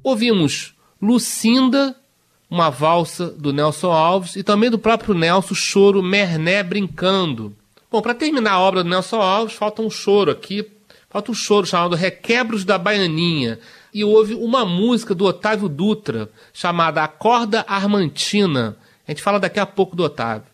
Ouvimos Lucinda, uma valsa do Nelson Alves, e também do próprio Nelson, o choro Merné Brincando. Bom, para terminar a obra do Nelson Alves, falta um choro aqui, falta um choro chamado Requebros da Baianinha, e houve uma música do Otávio Dutra, chamada A Corda Armantina. A gente fala daqui a pouco do Otávio.